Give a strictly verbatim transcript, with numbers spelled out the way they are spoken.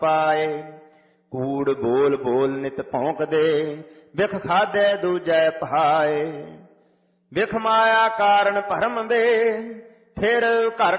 ਪਾਏ। ਕੂੜ ਬੋਲ ਬੋਲ ਨਿਤ ਭੌਂਕਦੇ, ਬਿਖ ਖਾਧੇ ਦੂਜੈ ਪਹਾਏ। ਬਿਖ ਮਾਇਆ ਕਾਰਨ ਭਰਮ ਦੇ, ਫਿਰ ਘਰ